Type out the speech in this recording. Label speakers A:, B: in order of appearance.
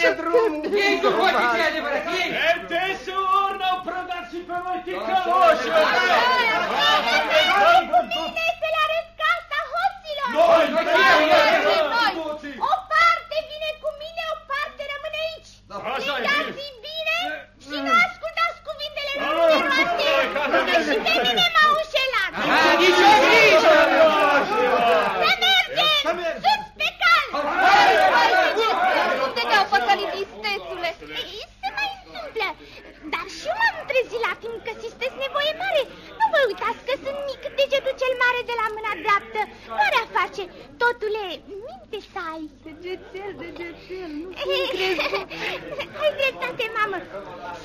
A: de drum.
B: Ei, tu poți fi adevărat, ei!
C: Enteșuri n-au prădat și pe voi ticăloși!
D: Bine să le arăt casa hoților!
C: Noi!
D: O parte vine cu mine, o parte rămâne aici! Uitați bine și nu ascultați cuvintele numeroase, că și pe mine m-au înșelat!
B: Nici o grijă!
D: Să mergem! Sus pe cal!
E: Unde te-au păcălit, istețule?
D: Se mai întâmplă, dar și eu m-am trezit la timp că sunteți nevoie mare. Nu vă uitați că sunt mic, degetul cel mare de la mâna dreaptă. Nu-ar face, totule, minte să ai.
E: Degețel, nu
D: Ai dreptate, mamă.